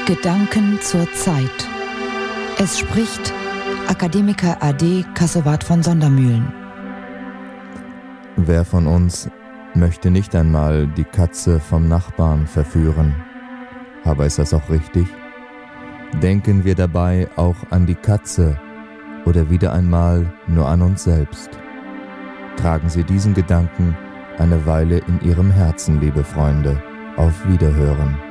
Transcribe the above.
Gedanken zur Zeit. Es spricht Akademiker AD Kassowat von Sondermühlen. Wer von uns möchte nicht einmal die Katze vom Nachbarn verführen? Aber ist das auch richtig? Denken wir dabei auch an die Katze oder wieder einmal nur an uns selbst? Tragen Sie diesen Gedanken eine Weile in Ihrem Herzen, liebe Freunde. Auf Wiederhören.